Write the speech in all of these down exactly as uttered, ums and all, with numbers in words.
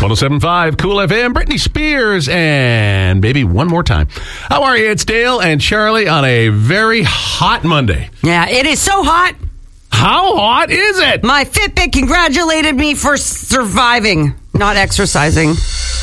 one oh seven point five Cool F M, Britney Spears, and baby, one more time. How are you? It's Dale and Charlie on a very hot Monday. Yeah, it is so hot. How hot is it? My Fitbit congratulated me for surviving, not exercising.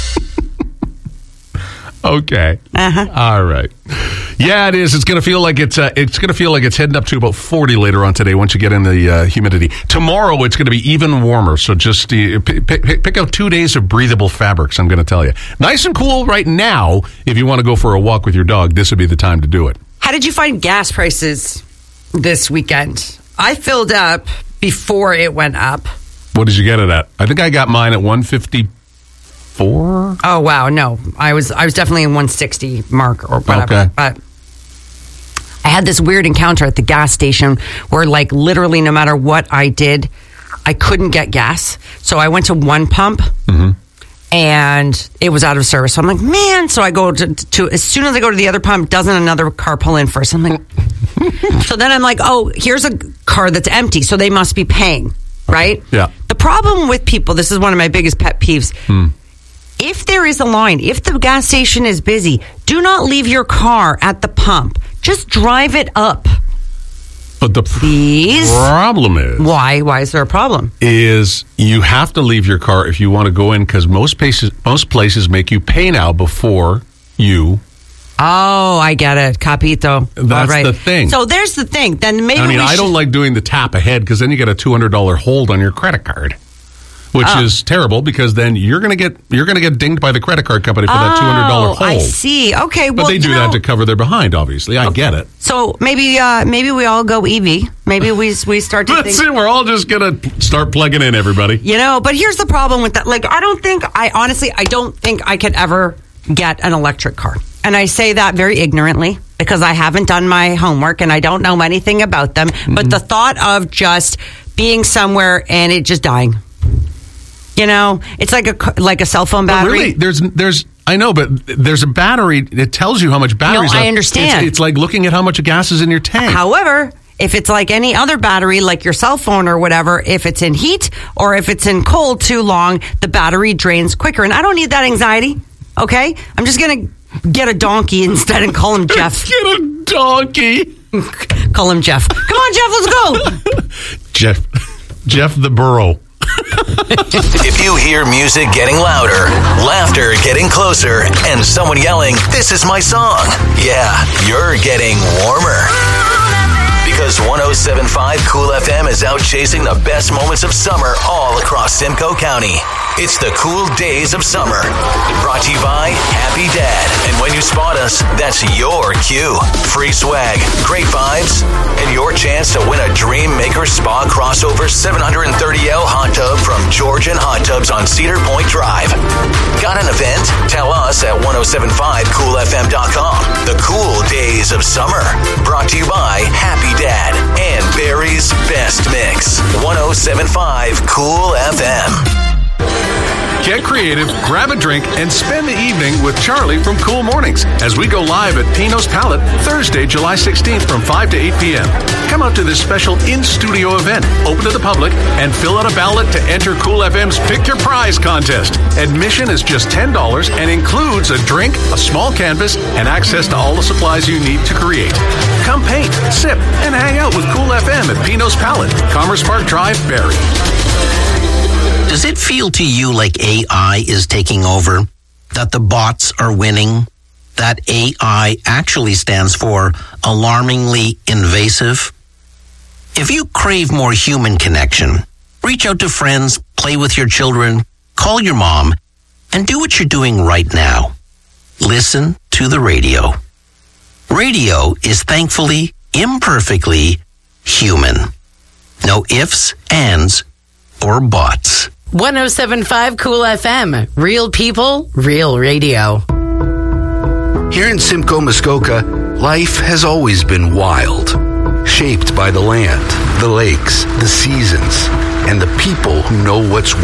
Okay. Uh-huh. All right. Yeah, it is. It's going to feel like it's uh, it's going to feel like it's heading up to about forty later on today once you get in the uh, humidity. Tomorrow it's going to be even warmer. So just uh, p- p- pick out two days of breathable fabrics. I'm going to tell you, nice and cool right now. If you want to go for a walk with your dog, this would be the time to do it. How did you find gas prices this weekend? I filled up before it went up. What did you get it at? I think I got mine at one fifty-four. Oh wow, no, I was I was definitely in one sixty mark or whatever. Okay. But I had this weird encounter at the gas station where, like, literally no matter what I did, I couldn't get gas. So I went to one pump. Mm-hmm. And it was out of service. So I'm like, man. So I go to, to as soon as I go to the other pump, doesn't another car pull in first? I'm like, so then I'm like, oh, here's a car that's empty. So they must be paying, right? Yeah. The problem with people, this is one of my biggest pet peeves. Hmm. If there is a line, if the gas station is busy, do not leave your car at the pump. Just drive it up. But the Please? problem is... Why? Why is there a problem? Is you have to leave your car if you want to go in because most places, most places make you pay now before you... Oh, I get it. Capito. That's All right. the thing. So there's the thing. Then maybe I mean, we I should... don't like doing the tap ahead because then you get a two hundred dollars hold on your credit card, which Oh. is terrible because then you're going to get you're going to get dinged by the credit card company for that two hundred dollars Oh, hold. I see. Okay, well, But they do you that know, to cover their behind, obviously. I get it. So maybe uh, maybe we all go E V. Maybe we we start to That's think... it. We're all just going to start plugging in, everybody. You know, but here's the problem with that. Like, I don't think, I honestly, I don't think I could ever get an electric car. And I say that very ignorantly because I haven't done my homework and I don't know anything about them. Mm-hmm. But the thought of just being somewhere and it just dying, you know, it's like a like a cell phone battery. But really, there's there's I know, but there's a battery. It tells you how much battery's No, I up. understand. It's, it's like looking at how much gas is in your tank. However, if it's like any other battery, like your cell phone or whatever, if it's in heat or if it's in cold too long, the battery drains quicker. And I don't need that anxiety, okay? I'm just going to get a donkey instead and call him Jeff. Get a donkey. Call him Jeff. Come on, Jeff, let's go. Jeff, Jeff the burro. If you hear music getting louder, laughter getting closer, and someone yelling, "This is my song," yeah, you're getting warmer. Because one oh seven point five Cool F M is out chasing the best moments of summer all across Simcoe County. It's the Cool Days of Summer. Brought to you by Happy Dad. And when you spot us, that's your cue. Free swag, great vibes, and your chance to win a Dream Maker Spa crossover seven hundred thirty L hot tub from Georgian Hot Tubs on Cedar Point Drive. Got an event? Tell us at ten seventy-five cool f m dot com. The Cool Days of Summer. Brought to you by Happy Dad and Barry's Best Mix. ten seventy-five Cool F M. Get creative, grab a drink, and spend the evening with Charlie from Cool Mornings as we go live at Pino's Palette Thursday, July sixteenth from five to eight p.m. Come out to this special in-studio event, open to the public, and fill out a ballot to enter Cool F M's Pick Your Prize contest. Admission is just ten dollars and includes a drink, a small canvas, and access to all the supplies you need to create. Come paint, sip, and hang out with Cool F M at Pino's Palette, Commerce Park Drive, Barrie. Does it feel to you like A I is taking over? That the bots are winning? That A I actually stands for alarmingly invasive? If you crave more human connection, reach out to friends, play with your children, call your mom, and do what you're doing right now. Listen to the radio. Radio is thankfully, imperfectly human. No ifs, ands, or buts. one oh seven point five Cool F M. Real people, real radio. Here in Simcoe, Muskoka, life has always been wild. Shaped by the land, the lakes, the seasons, and the people who know what's